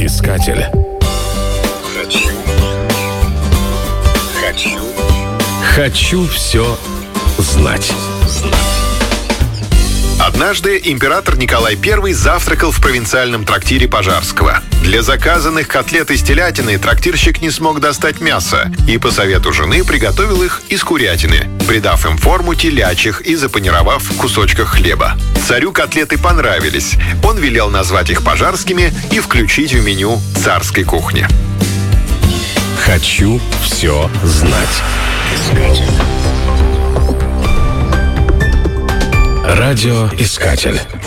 Радиоискатель. Хочу все знать. Однажды император Николай I завтракал в провинциальном трактире Пожарского. Для заказанных котлет из телятины трактирщик не смог достать мясо и по совету жены приготовил их из курятины, придав им форму телячьих и запанировав в кусочках хлеба. Царю котлеты понравились. Он велел назвать их пожарскими и включить в меню царской кухни. Хочу все знать. Радиоискатель.